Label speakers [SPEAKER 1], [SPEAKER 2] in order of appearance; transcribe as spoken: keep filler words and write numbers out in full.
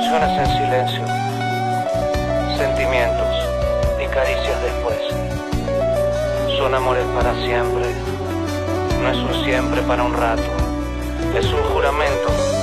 [SPEAKER 1] Emociones en silencio, sentimientos y caricias después. Son amores para siempre, no es un siempre para un rato, es un juramento